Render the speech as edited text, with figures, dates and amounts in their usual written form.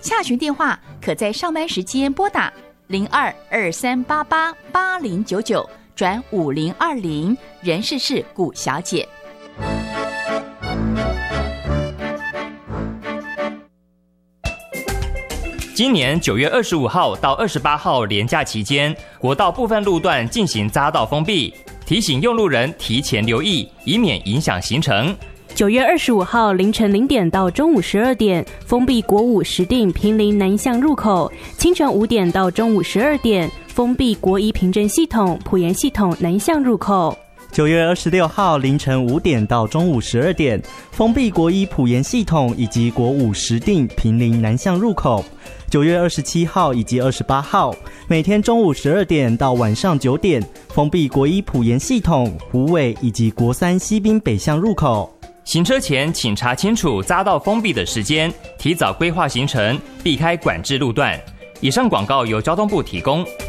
洽询电话可在上班时间拨打0223888099转5020，人事是古小姐。 今年9月25号到28号连假期间，国道部分路段进行匝道封闭，提醒用路人提前留意，以免影响行程。 9月25号凌晨0点到中午12点，封闭国五石碇坪林南向入口；清晨5点到中午12点，封闭国一平镇系统埔盐系统南向入口。 9月26号凌晨5点到中午12点，封闭国一埔盐系统以及国五石碇坪林南向入口。9月27号以及28号，每天中午12点到晚上9点，封闭国一埔盐系统、虎尾以及国三西滨北向入口。 行车前请查清楚匝道封闭的时间，提早规划行程，避开管制路段。以上广告由交通部提供。